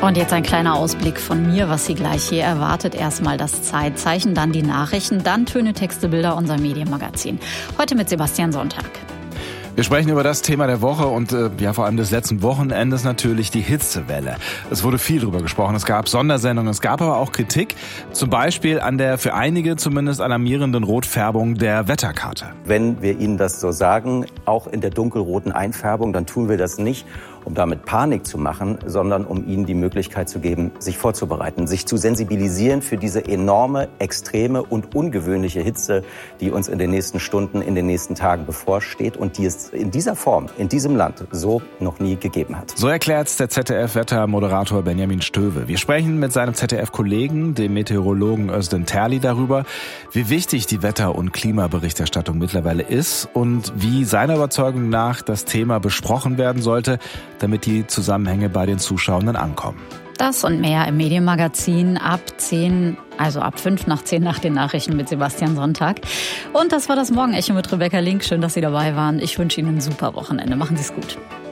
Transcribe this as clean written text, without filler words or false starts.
Und jetzt ein kleiner Ausblick von mir, was Sie gleich hier erwartet. Erstmal das Zeitzeichen, dann die Nachrichten, dann Töne, Texte, Bilder, unser Medienmagazin. Heute mit Sebastian Sonntag. Wir sprechen über das Thema der Woche und vor allem des letzten Wochenendes natürlich die Hitzewelle. Es wurde viel drüber gesprochen, es gab Sondersendungen, es gab aber auch Kritik, zum Beispiel an der für einige zumindest alarmierenden Rotfärbung der Wetterkarte. Wenn wir Ihnen das so sagen, auch in der dunkelroten Einfärbung, dann tun wir das nicht, um damit Panik zu machen, sondern um Ihnen die Möglichkeit zu geben, sich vorzubereiten, sich zu sensibilisieren für diese enorme, extreme und ungewöhnliche Hitze, die uns in den nächsten Stunden, in den nächsten Tagen bevorsteht und die es in dieser Form, in diesem Land so noch nie gegeben hat. So erklärt's der ZDF-Wettermoderator Benjamin Stöwe. Wir sprechen mit seinem ZDF-Kollegen, dem Meteorologen Özden Terli, darüber, wie wichtig die Wetter- und Klimaberichterstattung mittlerweile ist und wie seiner Überzeugung nach das Thema besprochen werden sollte, damit die Zusammenhänge bei den Zuschauenden ankommen. Das und mehr im Medienmagazin ab 10, also ab 5 nach 10 nach den Nachrichten mit Sebastian Sonntag. Und das war das Morgenecho mit Rebecca Link. Schön, dass Sie dabei waren. Ich wünsche Ihnen ein super Wochenende. Machen Sie es gut.